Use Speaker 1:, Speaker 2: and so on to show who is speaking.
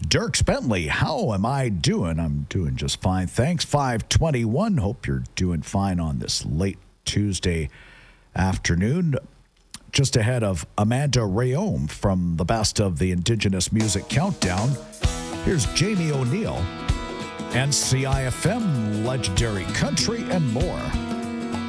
Speaker 1: Dirks Bentley, how am I doing? I'm doing just fine. Thanks. 521. Hope you're doing fine on this late Tuesday afternoon. Just ahead of Amanda Rayome from the Best of the Indigenous Music Countdown, here's Jamie O'Neill and CIFM, Legendary Country, and more.